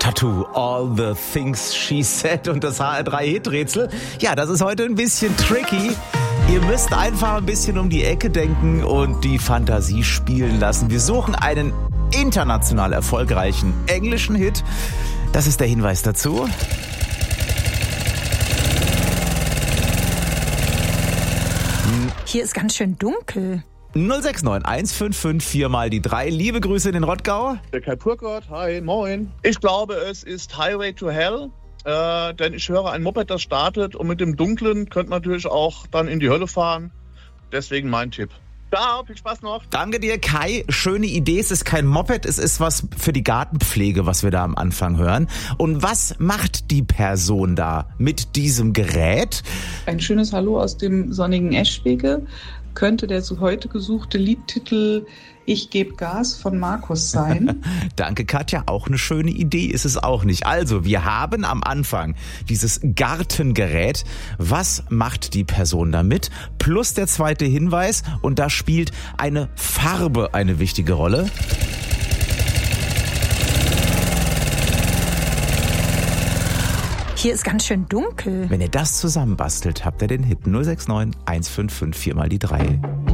Tattoo, All the Things She Said und das HR3-Hit-Rätsel. Ja, das ist heute ein bisschen tricky. Ihr müsst einfach ein bisschen um die Ecke denken und die Fantasie spielen lassen. Wir suchen einen international erfolgreichen englischen Hit. Das ist der Hinweis dazu. Hier ist ganz schön dunkel. 069 155 4 mal die 3. Liebe Grüße in den Rottgau. Der Kai Purgott, hi, moin. Ich glaube, es ist Highway to Hell, denn ich höre ein Moped, das startet und mit dem Dunklen könnte man natürlich auch dann in die Hölle fahren. Deswegen mein Tipp. Ciao, viel Spaß noch. Danke dir, Kai. Schöne Idee. Es ist kein Moped, es ist was für die Gartenpflege, was wir da am Anfang hören. Und was macht die Person da mit diesem Gerät? Ein schönes Hallo aus dem sonnigen Eschwege. Könnte der so heute gesuchte Liedtitel Ich geb Gas von Markus sein. Danke, Katja. Auch eine schöne Idee ist es auch nicht. Also, wir haben am Anfang dieses Gartengerät. Was macht die Person damit? Plus der zweite Hinweis. Und da spielt eine Farbe eine wichtige Rolle. Hier ist ganz schön dunkel. Wenn ihr das zusammenbastelt, habt ihr den Hit 069 155 4 mal die 3.